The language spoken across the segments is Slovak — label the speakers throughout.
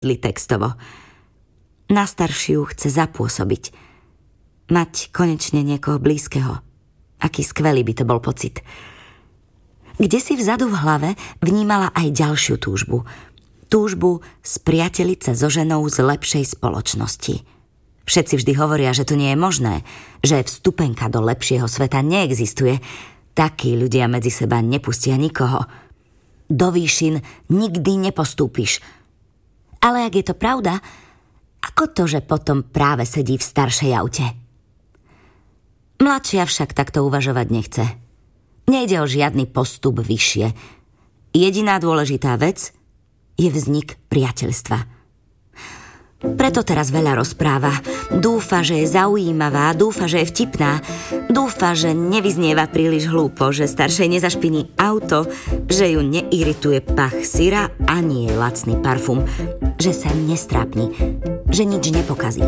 Speaker 1: textovo. Na staršiu chce zapôsobiť. Mať konečne niekoho blízkeho. Aký skvelý by to bol pocit. Kdesi vzadu v hlave vnímala aj ďalšiu túžbu. Túžbu spriateliť sa so ženou z lepšej spoločnosti. Všetci vždy hovoria, že to nie je možné, že vstupenka do lepšieho sveta neexistuje. Takí ľudia medzi seba nepustia nikoho. Do výšin nikdy nepostúpiš. Ale ak je to pravda, ako to, že potom práve sedí v staršej aute? Mladšia však takto uvažovať nechce. Nejde o žiadny postup vyššie. Jediná dôležitá vec je vznik priateľstva. Preto teraz veľa rozpráva. Dúfa, že je zaujímavá, dúfa, že je vtipná, dúfa, že nevyznieva príliš hlúpo, že staršej nezašpiní auto, že ju neirituje pach syra ani jej lacný parfum, že sa nestrápni, že nič nepokazí.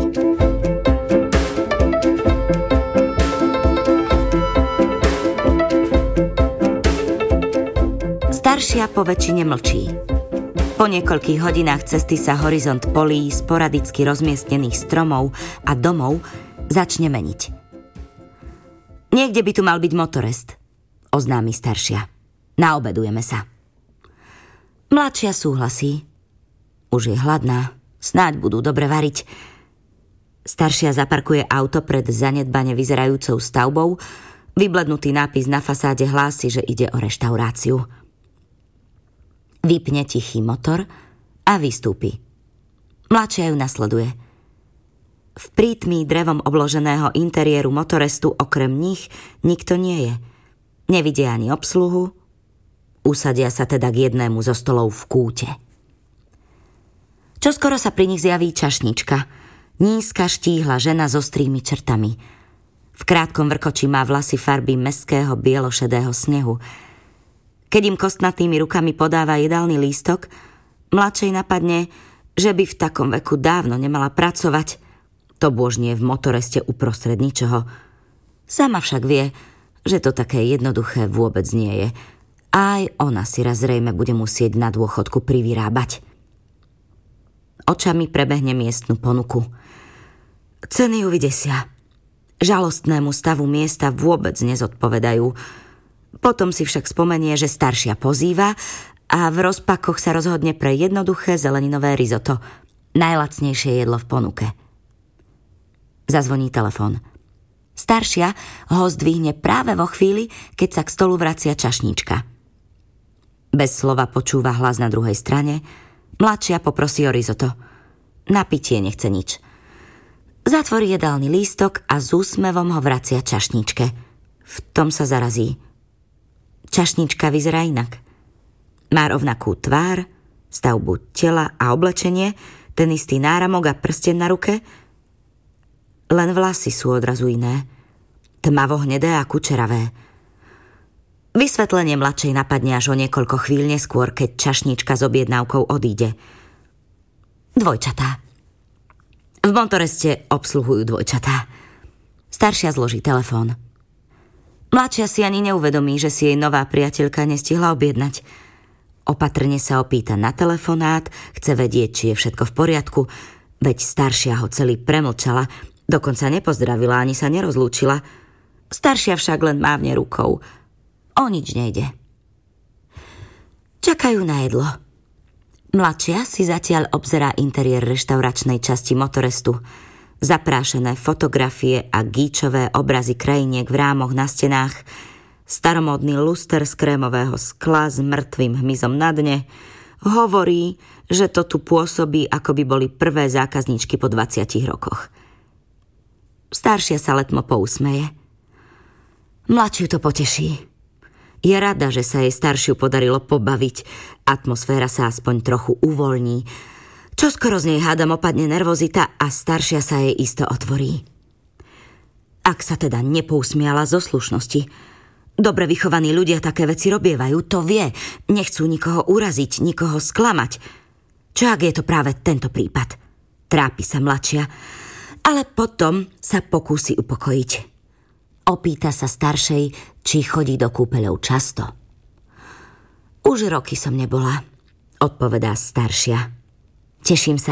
Speaker 1: Staršia po väčšine mlčí. Po niekoľkých hodinách cesty sa horizont polí, sporadicky rozmiestnených stromov a domov začne meniť. Niekde by tu mal byť motorest, oznámi staršia. Naobedujeme sa. Mladšia súhlasí. Už je hladná, snáď budú dobre variť. Staršia zaparkuje auto pred zanedbane vyzerajúcou stavbou. Vyblednutý nápis na fasáde hlási, že ide o reštauráciu. Vypne tichý motor a vystúpi. Mladšia ju nasleduje. V prítmí drevom obloženého interiéru motorestu okrem nich nikto nie je. Nevidia ani obsluhu. Usadia sa teda k jednému zo stolov v kúte. Čoskoro sa pri nich zjaví čašnička. Nízka štíhla žena s ostrými črtami. V krátkom vrkoči má vlasy farby mestského bielošedého snehu. Keď im kostnatými rukami podáva jedálny lístok, mladšej napadne, že by v takom veku dávno nemala pracovať. To božnie v motoreste uprostred ničoho. Sama však vie, že to také jednoduché vôbec nie je. Aj ona si raz zrejme bude musieť na dôchodku privyrábať. Očami prebehne miestnu ponuku. Ceny ju vydesia. Žalostnému stavu miesta vôbec nezodpovedajú. Potom si však spomenie, že staršia pozýva a v rozpakoch sa rozhodne pre jednoduché zeleninové risotto. Najlacnejšie jedlo v ponuke. Zazvoní telefón. Staršia ho zdvihne práve vo chvíli, keď sa k stolu vracia čašníčka. Bez slova počúva hlas na druhej strane. Mladšia poprosí o risotto. Na pitie nechce nič. Zatvorí jedálny lístok a s úsmevom ho vracia čašníčke. V tom sa zarazí. Čašnička vyzerá inak. Má rovnakú tvár, stavbu tela a oblečenie, ten istý náramok a prsteň na ruke. Len vlasy sú odrazu iné. Tmavo hnedé a kučeravé. Vysvetlenie mladšej napadne až o niekoľko chvíľ neskôr, keď čašnička s objednávkou odíde. Dvojčatá. V motoreste obsluhujú dvojčatá. Staršia zloží telefón. Mladšia si ani neuvedomí, že si jej nová priateľka nestihla objednať. Opatrne sa opýta na telefonát, chce vedieť, či je všetko v poriadku, veď staršia ho celý premlčala, dokonca nepozdravila ani sa nerozlúčila. Staršia však len mávne rukou. O nič nejde. Čakajú na jedlo. Mladšia si zatiaľ obzerá interiér reštauračnej časti motorestu. Zaprášené fotografie a gíčové obrazy krajiniek v rámoch na stenách, staromódny luster z krémového skla s mŕtvým hmyzom na dne, hovorí, že to tu pôsobí, ako by boli prvé zákazníčky po 20 rokoch. Staršia sa letmo pousmeje. Mladšiu to poteší. Je rada, že sa jej staršiu podarilo pobaviť. Atmosféra sa aspoň trochu uvoľní. Čoskoro z nej hádam opadne nervozita a staršia sa jej isto otvorí. Ak sa teda nepousmiala zo slušnosti. Dobre vychovaní ľudia také veci robievajú, to vie. Nechcú nikoho uraziť, nikoho sklamať. Čo ak je to práve tento prípad? Trápi sa mladšia, ale potom sa pokúsi upokojiť. Opýta sa staršej, či chodí do kúpeľov často. Už roky som nebola, odpovedá staršia. Teším sa,